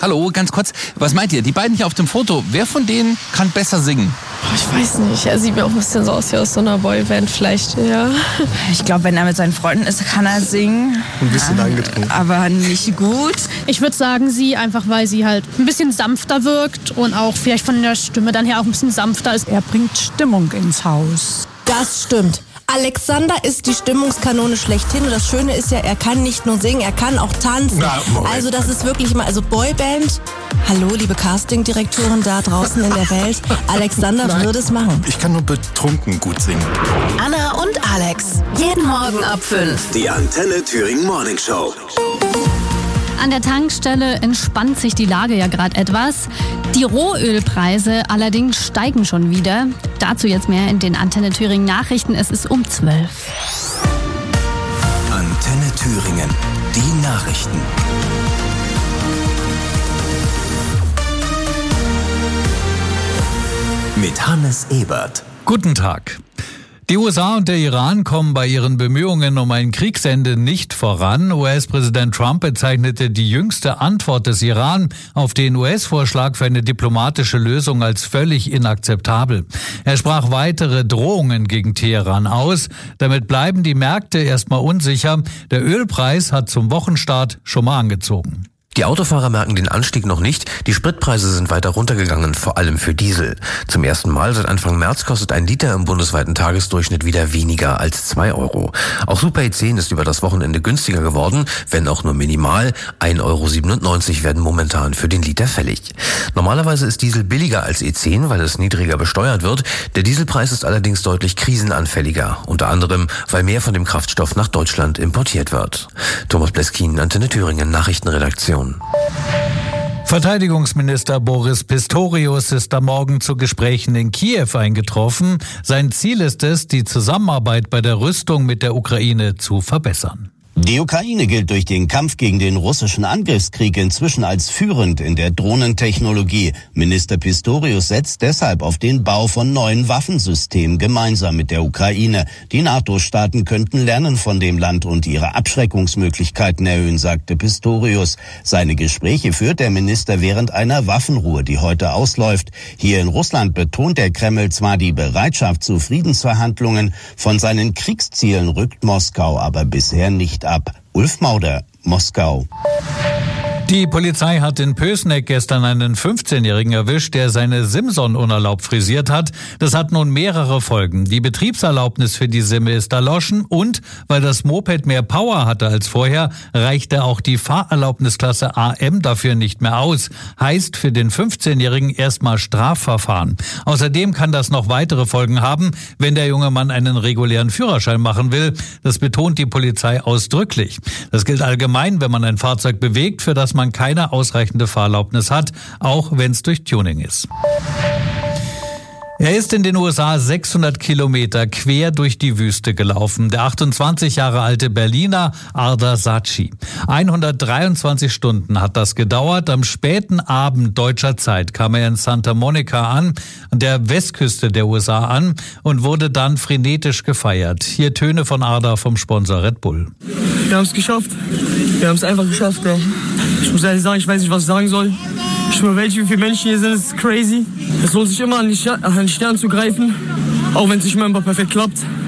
Hallo, ganz kurz. Was meint ihr? Die beiden hier auf dem Foto, wer von denen kann besser singen? Ich weiß nicht. Er sieht mir auch ein bisschen so aus wie aus so einer Boyband vielleicht, ja. Ich glaube, wenn er mit seinen Freunden ist, kann er singen. Ein bisschen angetrunken. Aber nicht gut. Ich würde sagen, sie, einfach weil sie halt ein bisschen sanfter wirkt und auch vielleicht von der Stimme dann her auch ein bisschen sanfter ist. Er bringt Stimmung ins Haus. Das stimmt. Alexander ist die Stimmungskanone schlechthin und das Schöne ist ja, er kann nicht nur singen, er kann auch tanzen. Also das ist wirklich mal, also Boyband. Hallo, liebe Castingdirektoren da draußen in der Welt. Alexander würde es machen. Ich kann nur betrunken gut singen. Anna und Alex, jeden Morgen ab 5. Die Antenne Thüringen Morning Show. An der Tankstelle entspannt sich die Lage ja gerade etwas. Die Rohölpreise allerdings steigen schon wieder. Dazu jetzt mehr in den Antenne Thüringen Nachrichten. Es ist um 12. Antenne Thüringen, die Nachrichten. Mit Hannes Ebert. Guten Tag. Die USA und der Iran kommen bei ihren Bemühungen um ein Kriegsende nicht voran. US-Präsident Trump bezeichnete die jüngste Antwort des Iran auf den US-Vorschlag für eine diplomatische Lösung als völlig inakzeptabel. Er sprach weitere Drohungen gegen Teheran aus. Damit bleiben die Märkte erstmal unsicher. Der Ölpreis hat zum Wochenstart schon mal angezogen. Die Autofahrer merken den Anstieg noch nicht. Die Spritpreise sind weiter runtergegangen, vor allem für Diesel. Zum ersten Mal seit Anfang März kostet ein Liter im bundesweiten Tagesdurchschnitt wieder weniger als 2 Euro. Auch Super E10 ist über das Wochenende günstiger geworden, wenn auch nur minimal. 1,97 Euro werden momentan für den Liter fällig. Normalerweise ist Diesel billiger als E10, weil es niedriger besteuert wird. Der Dieselpreis ist allerdings deutlich krisenanfälliger. Unter anderem, weil mehr von dem Kraftstoff nach Deutschland importiert wird. Thomas Bleskin, Antenne Thüringen, Nachrichtenredaktion. Verteidigungsminister Boris Pistorius ist am Morgen zu Gesprächen in Kiew eingetroffen. Sein Ziel ist es, die Zusammenarbeit bei der Rüstung mit der Ukraine zu verbessern. Die Ukraine gilt durch den Kampf gegen den russischen Angriffskrieg inzwischen als führend in der Drohnentechnologie. Minister Pistorius setzt deshalb auf den Bau von neuen Waffensystemen gemeinsam mit der Ukraine. Die NATO-Staaten könnten lernen von dem Land und ihre Abschreckungsmöglichkeiten erhöhen, sagte Pistorius. Seine Gespräche führt der Minister während einer Waffenruhe, die heute ausläuft. Hier in Russland betont der Kreml zwar die Bereitschaft zu Friedensverhandlungen, von seinen Kriegszielen rückt Moskau aber bisher nicht ab. Ulf Mauder, Moskau. Die Polizei hat in Pößneck gestern einen 15-Jährigen erwischt, der seine Simson unerlaubt frisiert hat. Das hat nun mehrere Folgen. Die Betriebserlaubnis für die Simme ist erloschen und, weil das Moped mehr Power hatte als vorher, reichte auch die Fahrerlaubnisklasse AM dafür nicht mehr aus. Heißt für den 15-Jährigen erstmal Strafverfahren. Außerdem kann das noch weitere Folgen haben, wenn der junge Mann einen regulären Führerschein machen will. Das betont die Polizei ausdrücklich. Das gilt allgemein, wenn man ein Fahrzeug bewegt, für das man keine ausreichende Fahrerlaubnis hat, auch wenn es durch Tuning ist. Er ist in den USA 600 Kilometer quer durch die Wüste gelaufen. Der 28 Jahre alte Berliner Ardar Saci. 123 Stunden hat das gedauert. Am späten Abend deutscher Zeit kam er in Santa Monica an der Westküste der USA an und wurde dann frenetisch gefeiert. Hier Töne von Ardar vom Sponsor Red Bull. Wir haben es geschafft. Wir haben es einfach geschafft. Ja. Ich muss ehrlich sagen, ich weiß nicht, was ich sagen soll. Ich schwöre, wie viele Menschen hier sind, es ist crazy. Es lohnt sich immer, an die Sterne zu greifen, auch wenn es nicht immer perfekt klappt.